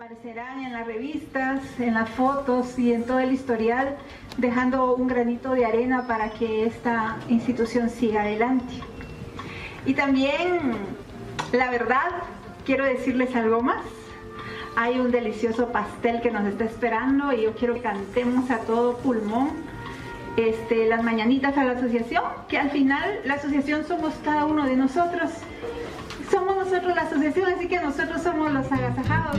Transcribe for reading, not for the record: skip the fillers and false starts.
Aparecerán en las revistas, en las fotos y en todo el historial, dejando un granito de arena para que esta institución siga adelante. Y también, la verdad, quiero decirles algo más. Hay un delicioso pastel que nos está esperando y yo quiero que cantemos a todo pulmón las mañanitas a la asociación, que al final la asociación somos cada uno de nosotros. Somos nosotros la asociación, así que nosotros somos los agasajados.